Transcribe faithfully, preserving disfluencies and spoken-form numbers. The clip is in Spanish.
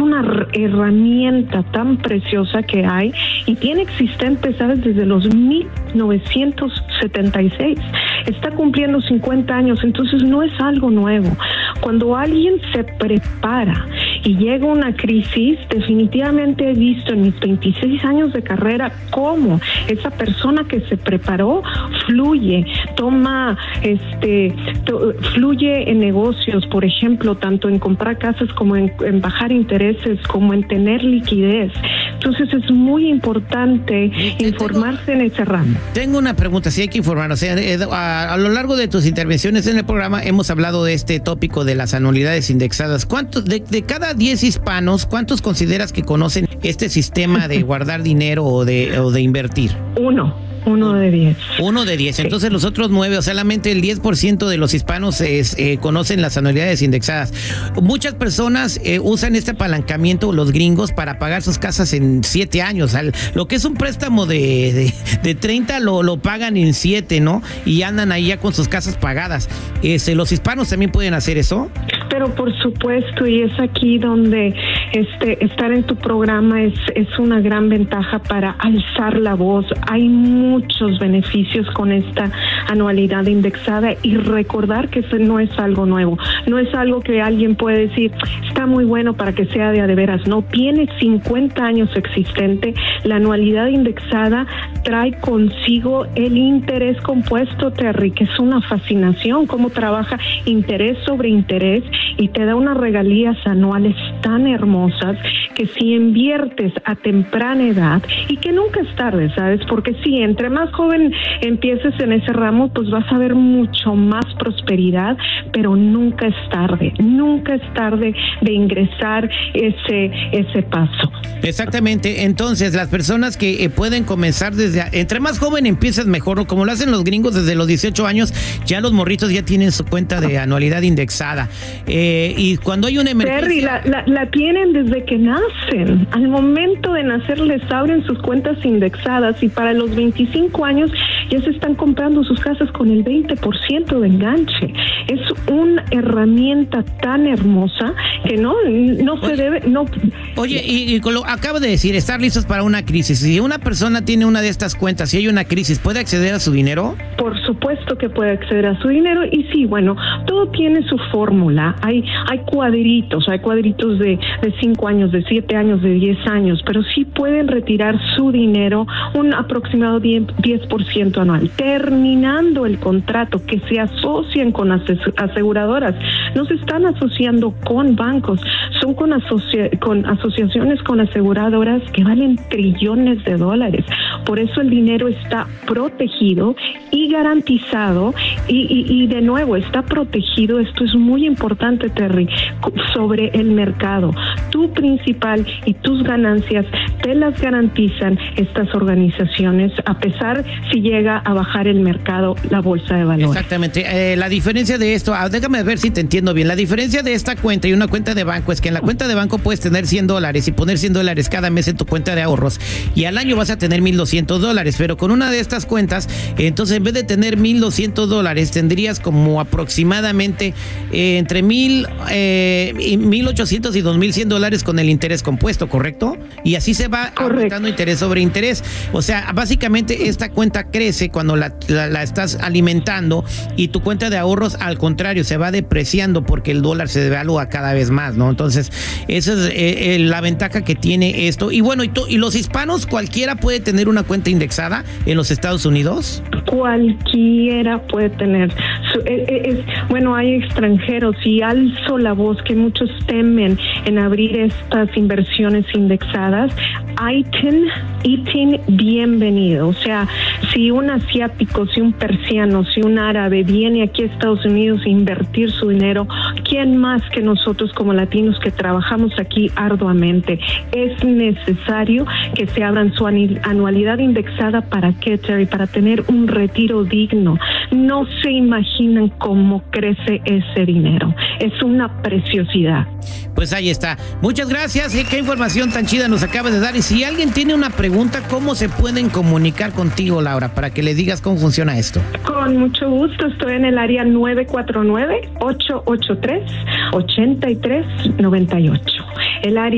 una herramienta tan preciosa que hay y tiene existente, ¿sabes?, desde los mil novecientos setenta y seis. Está cumpliendo cincuenta años, entonces no es algo nuevo. Cuando alguien se prepara y llega una crisis, definitivamente he visto en mis veintiséis años de carrera cómo esa persona que se preparó fluye, toma, este, to, fluye en negocios, por ejemplo, tanto en comprar casas como en, en bajar intereses, como en tener liquidez. Entonces es muy importante informarse tengo, en ese ramo. Tengo una pregunta, si hay que informar, o sea, a, a lo largo de tus intervenciones en el programa hemos hablado de este tópico de las anualidades indexadas. ¿Cuántos, de, de cada diez hispanos, cuántos consideras que conocen este sistema de guardar dinero o de, o de invertir? Uno. Uno de diez. Uno de diez. Entonces sí. Los otros nueve, o sea, solamente el diez por ciento de los hispanos es, eh, conocen las anualidades indexadas. Muchas personas eh, usan este apalancamiento, los gringos, para pagar sus casas en siete años. Al, lo que es un préstamo de, de, de treinta lo, lo pagan en siete, ¿no? Y andan ahí ya con sus casas pagadas. Este, ¿Los hispanos también pueden hacer eso? Pero por supuesto, y es aquí donde este, estar en tu programa es, es una gran ventaja para alzar la voz. Hay muchos beneficios con esta anualidad indexada y recordar que eso no es algo nuevo, no es algo que alguien puede decir, está muy bueno para que sea de a de veras. No, tiene cincuenta años existente. La anualidad indexada trae consigo el interés compuesto, Terry, que es una fascinación, cómo trabaja interés sobre interés y te da unas regalías anuales tan hermosas que si inviertes a temprana edad, y que nunca es tarde, ¿sabes? Porque si entre más joven empieces en ese ramo, pues vas a ver mucho más prosperidad, pero nunca es tarde, nunca es tarde de ingresar ese, ese paso. Exactamente. Entonces, las personas que eh, pueden comenzar desde, entre más joven empiezas mejor, ¿no? Como lo hacen los gringos desde los dieciocho años, ya los morritos ya tienen su cuenta de anualidad indexada. Eh, y cuando hay una emergencia... Terry, la, la, la tienen desde que nacen. Al momento de nacer les abren sus cuentas indexadas y para los veinticinco años ya se están comprando sus casas con el veinte por ciento de enganche. Es una herramienta tan hermosa que no, no se oye, debe... no. Oye, y, y lo acabo de decir, estar listos para una crisis. Si una persona tiene una de estas cuentas, si hay una crisis, ¿puede acceder a su dinero? Por supuesto que puede acceder a su dinero y sí, bueno, todo tiene su fórmula. Hay, hay cuadritos, hay cuadritos de, de cinco años, de siete años, de diez años, pero sí pueden retirar su dinero un aproximado diez por ciento anual, terminando el contrato, que se asocian con aseguradoras, no se están asociando con bancos, son con, asocia con asociaciones con aseguradoras que valen trillones de dólares. Por eso el dinero está protegido y garantizado y, y, y de nuevo está protegido. Esto es muy importante, Terry, sobre el mercado. Tu principal y tus ganancias te las garantizan estas organizaciones, a pesar si llega a bajar el mercado, la bolsa de valores. Exactamente. Eh, la diferencia de esto, ah, déjame ver si te entiendo bien. La diferencia de esta cuenta y una cuenta de banco es que en la cuenta de banco puedes tener cien dólares y poner cien dólares cada mes en tu cuenta de ahorros y al año vas a tener mil doscientos dólares, pero con una de estas cuentas, entonces en vez de tener mil doscientos dólares, tendrías como aproximadamente eh, entre mil, eh, mil ochocientos y dos mil cien dólares con el interés compuesto, ¿correcto? Y así se va aumentando interés sobre interés. O sea, básicamente esta cuenta crece cuando la, la, la estás alimentando y tu cuenta de ahorros, al contrario, se va depreciando porque el dólar se devalúa cada vez más, ¿no? Entonces, esa es eh, eh, la ventaja que tiene esto. Y bueno, ¿y, y los hispanos, cualquiera puede tener una cuenta indexada en los Estados Unidos? Cualquiera puede tener. Su, es, es, bueno, hay extranjeros y alzo la voz que muchos temen en abrir estas inversiones indexadas. I T I N, I T I N, bienvenido. O sea, si un asiático, si un persiano, si un árabe viene aquí a Estados Unidos a invertir su dinero, ¿quién más que nosotros como latinos que trabajamos aquí arduamente? Es necesario que se abran su anualidad indexada. ¿Para qué, Terry? Para tener un retiro digno. No se imaginan cómo crece ese dinero. Es una preciosidad. Pues ahí está. Muchas gracias. ¿Eh? Qué información tan chida nos acabas de dar. Y si alguien tiene una pregunta, ¿cómo se pueden comunicar contigo, Laura, para que le digas cómo funciona esto? Con mucho gusto. Estoy en el área nueve cuatro nueve, ocho ocho tres, ocho tres nueve ocho. El área